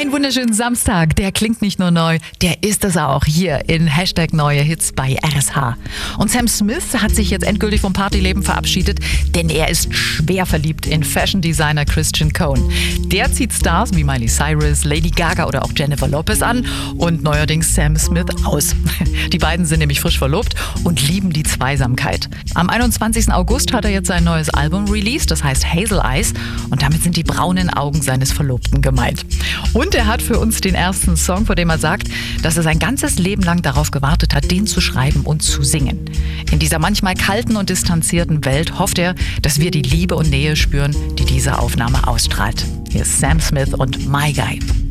Einen wunderschönen Samstag. Der klingt nicht nur neu, der ist es auch hier in #Neue Hits bei RSH. Und Sam Smith hat sich jetzt endgültig vom Partyleben verabschiedet, denn er ist schwer verliebt in Fashion-Designer Christian Cohn. Der zieht Stars wie Miley Cyrus, Lady Gaga oder auch Jennifer Lopez an und neuerdings Sam Smith aus. Die beiden sind nämlich frisch verlobt und lieben die Zweisamkeit. Am 21. August hat er jetzt sein neues Album released, das heißt Hazel Eyes, und damit sind die braunen Augen seines Verlobten gemeint. Und er hat für uns den ersten Song, von dem er sagt, dass er sein ganzes Leben lang darauf gewartet hat, den zu schreiben und zu singen. In dieser manchmal kalten und distanzierten Welt hofft er, dass wir die Liebe und Nähe spüren, die diese Aufnahme ausstrahlt. Hier ist Sam Smith und My Guy.